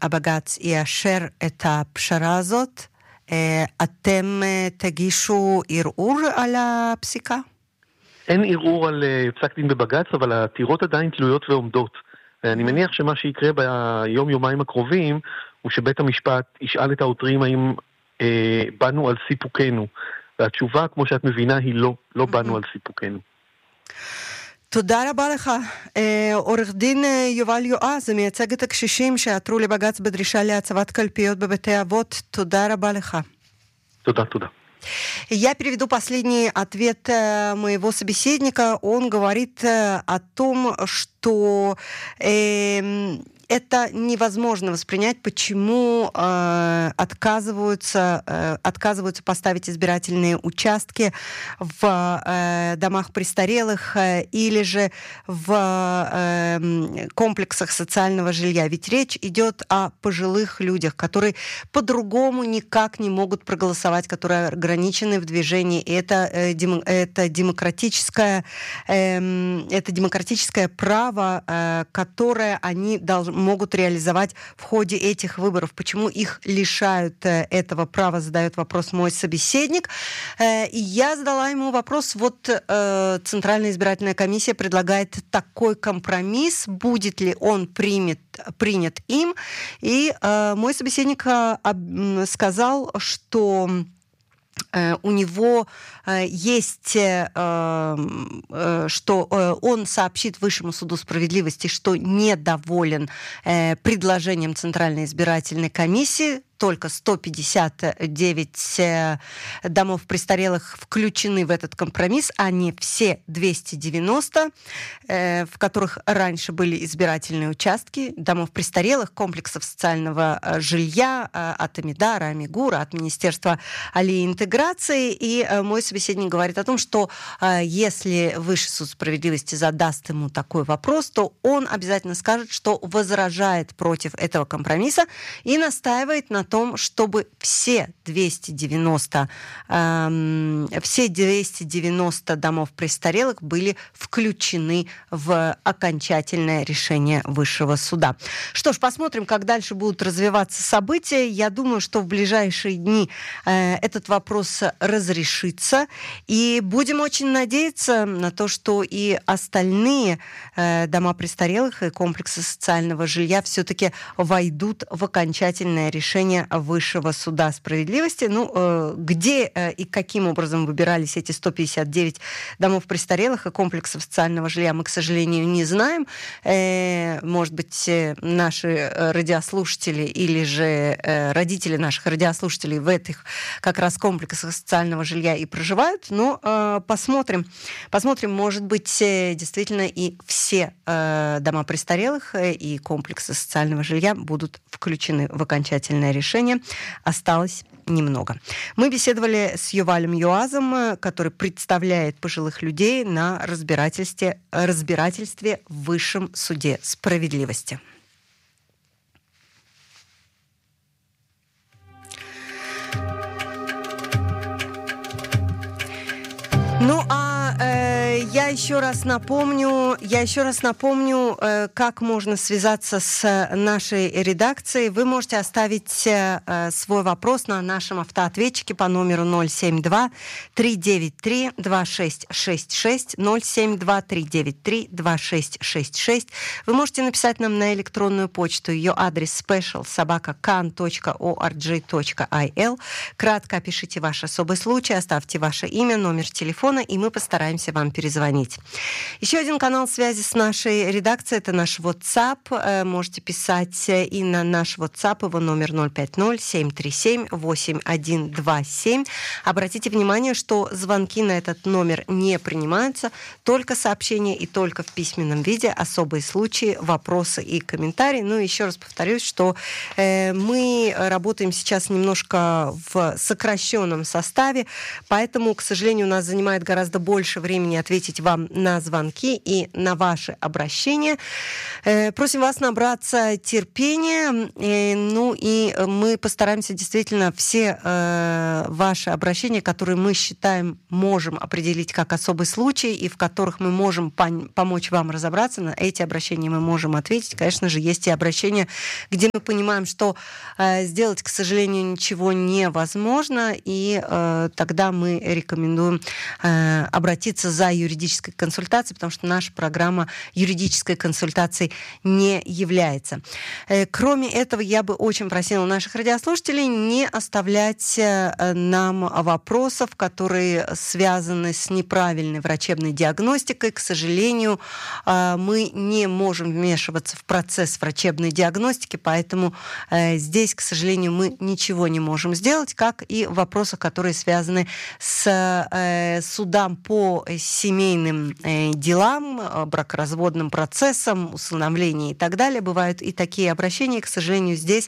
הבג"ץ יאשר את הפשרה הזאת, אתם תגישו ערעור על הפסיקה? אין ערעור על פסק דין בבג"ץ, אבל העתירות עדיין תלויות ועומדות. אני מניח שמה שיקרה ביום-יומיים הקרובים, הוא שבית המשפט ישאל את העותרים האם באנו על סיפוקנו. והתשובה, כמו שאת מבינה, היא לא באנו על סיפוקנו. תודה רבה לך. עורך דין יובל יועז, מייצג את הקשישים שעתרו לבג"ץ בדרישה להצבת קלפיות בבתי אבות. туда רבה לך. תודה. Я приведу последний ответ моего собеседника. Он говорит о том, что это невозможно воспринять, почему отказываются поставить избирательные участки в домах престарелых или же в комплексах социального жилья. Ведь речь идет о пожилых людях, которые по-другому никак не могут проголосовать, которые ограничены в движении. И это демократическое право, которое они могут реализовать в ходе этих выборов. Почему их лишают этого права, задает вопрос мой собеседник. И я задала ему вопрос, вот Центральная избирательная комиссия предлагает такой компромисс, будет ли он принят им. И мой собеседник сказал, что у него есть, что он сообщит Высшему суду справедливости, что недоволен предложением Центральной избирательной комиссии. Только 159 домов престарелых включены в этот компромисс, а не все 290, в которых раньше были избирательные участки, домов престарелых, комплексов социального жилья от Амидара, Амигура, от Министерства интеграции. И мой собеседник говорит о том, что если Высший суд справедливости задаст ему такой вопрос, то он обязательно скажет, что возражает против этого компромисса и настаивает на том, чтобы все 290 домов престарелых были включены в окончательное решение Высшего суда. Что ж, посмотрим, как дальше будут развиваться события. Я думаю, что в ближайшие дни этот вопрос разрешится. И будем очень надеяться на то, что и остальные дома престарелых и комплексы социального жилья все-таки войдут в окончательное решение Высшего суда справедливости. Где и каким образом выбирались эти 159 домов престарелых и комплексов социального жилья, мы, к сожалению, не знаем. Может быть, наши радиослушатели или же родители наших радиослушателей в этих как раз комплексах социального жилья и проживают. Но посмотрим. Может быть, действительно и все дома престарелых и комплексы социального жилья будут включены в окончательное решение. Осталось немного. Мы беседовали с Ювалем Юазом, который представляет пожилых людей на разбирательстве в Высшем суде справедливости. Я еще раз напомню, как можно связаться с нашей редакцией. Вы можете оставить свой вопрос на нашем автоответчике по номеру 072-393-2666, 072-393-2666. Вы можете написать нам на электронную почту. Ее адрес special@kan.org.il. Кратко опишите ваш особый случай, оставьте ваше имя, номер телефона, и мы постараемся вам перезвонить. Еще один канал связи с нашей редакцией — это наш WhatsApp. Можете писать и на наш WhatsApp, его номер 050-737-8127. Обратите внимание, что звонки на этот номер не принимаются, только сообщения и только в письменном виде, особые случаи, вопросы и комментарии. Еще раз повторюсь, что мы работаем сейчас немножко в сокращенном составе, поэтому, к сожалению, у нас занимает гораздо больше времени ответить ответить вам на звонки и на ваши обращения. Просим вас набраться терпения, ну и мы постараемся действительно все ваши обращения, которые мы считаем, можем определить как особый случай и в которых мы можем помочь вам разобраться, на эти обращения мы можем ответить. Конечно же, есть и обращения, где мы понимаем, что сделать, к сожалению, ничего невозможно, и тогда мы рекомендуем обратиться за юридической консультацией, потому что наша программа юридической консультации не является. Кроме этого, я бы очень просила наших радиослушателей не оставлять нам вопросов, которые связаны с неправильной врачебной диагностикой. К сожалению, мы не можем вмешиваться в процесс врачебной диагностики, поэтому здесь, к сожалению, мы ничего не можем сделать, как и в вопросах, которые связаны с судам по семейным делам, бракоразводным процессам, усыновлению и так далее. Бывают и такие обращения. К сожалению, здесь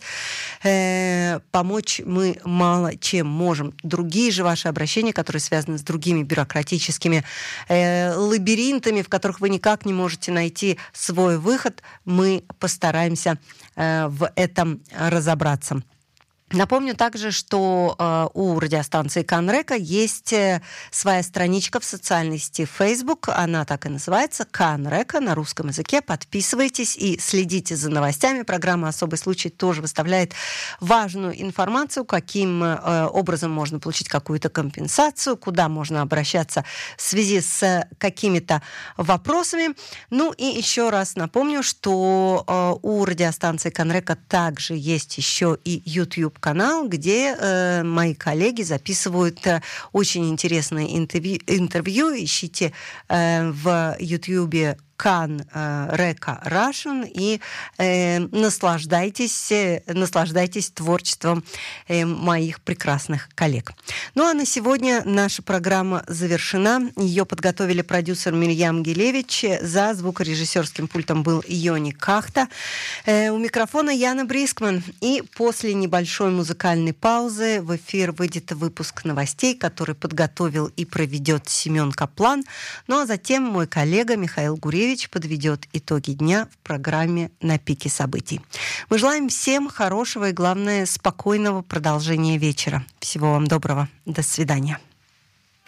помочь мы мало чем можем. Другие же ваши обращения, которые связаны с другими бюрократическими лабиринтами, в которых вы никак не можете найти свой выход, мы постараемся в этом разобраться. Напомню также, что у радиостанции Кан-Река есть своя страничка в социальной сети Facebook. Она так и называется, Кан-Река на русском языке. Подписывайтесь и следите за новостями. Программа «Особый случай» тоже выставляет важную информацию, каким образом можно получить какую-то компенсацию, куда можно обращаться в связи с какими-то вопросами. Ну и еще раз напомню, что у радиостанции Кан-Река также есть еще и YouTube-канал, где мои коллеги записывают очень интересные интервью. Ищите в YouTube Кан-Река Russian и наслаждайтесь творчеством моих прекрасных коллег. Ну а на сегодня наша программа завершена. Ее подготовили продюсер Мирьям Гилевич. За звукорежиссерским пультом был Йони Кахта. У микрофона Яна Брискман. И после небольшой музыкальной паузы в эфир выйдет выпуск новостей, который подготовил и проведет Семен Каплан. Ну а затем мой коллега Михаил Гуревич подведет итоги дня в программе «На пике событий». Мы желаем всем хорошего и, главное, спокойного продолжения вечера. Всего вам доброго. До свидания.